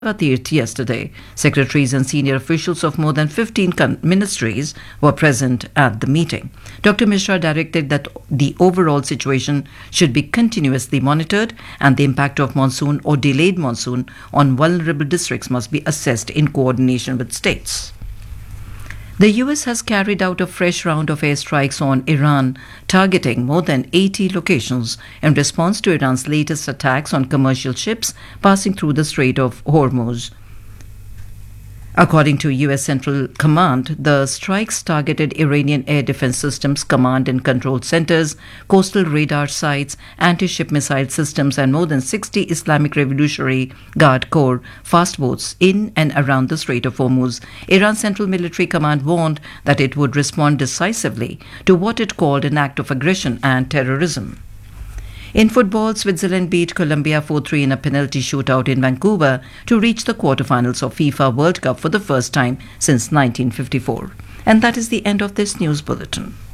Tirth yesterday. Secretaries and senior officials of more than 15 ministries were present at the meeting. Dr. Mishra directed that the overall situation should be continuously monitored and the impact of monsoon or delayed monsoon on vulnerable districts must be assessed in coordination with states. The US has carried out a fresh round of airstrikes on Iran, targeting more than 80 locations in response to Iran's latest attacks on commercial ships passing through the Strait of Hormuz. According to US Central Command, the strikes targeted Iranian air defense systems, command and control centers, coastal radar sites, anti-ship missile systems, and more than 60 Islamic Revolutionary Guard Corps fast boats in and around the Strait of Hormuz. Iran's Central Military Command warned that it would respond decisively to what it called an act of aggression and terrorism. In football, Switzerland beat Colombia 4-3 in a penalty shootout in Vancouver to reach the quarterfinals of FIFA World Cup for the first time since 1954. And that is the end of this news bulletin.